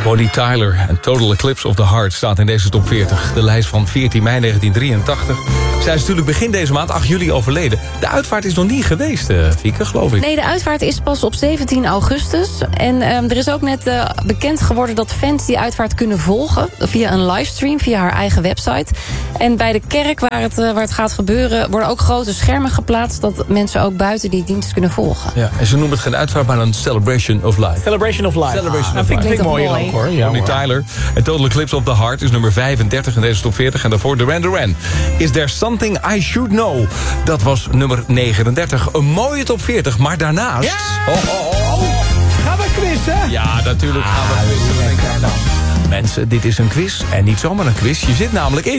Bonnie Tyler en Total Eclipse of the Heart staat in deze top 40. De lijst van 14 mei 1983. Zij is natuurlijk begin deze maand, 8 juli, overleden. De uitvaart is nog niet geweest, Fieke, geloof ik. Nee, de uitvaart is pas op 17 augustus. En er is ook net bekend geworden dat fans die uitvaart kunnen volgen via een livestream, via haar eigen website. En bij de kerk waar het gaat gebeuren worden ook grote schermen geplaatst, dat mensen ook buiten die dienst kunnen volgen. Ja, en ze noemen het geen uitvaart, maar een Celebration of Life. Celebration of Life. Celebration of Vind Life. ik mooi ook, hoor. Ja, Bonnie Tyler en Total Eclipse of the Heart is nummer 35 in deze top 40. En daarvoor Duran Duran. Is There Something I Should Know? Dat was nummer 39. Een mooie top 40, maar daarnaast... Ja! Gaan we quizzen? Ja, natuurlijk gaan we quizzen. Mensen, dit is een quiz en niet zomaar een quiz. Je zit namelijk in...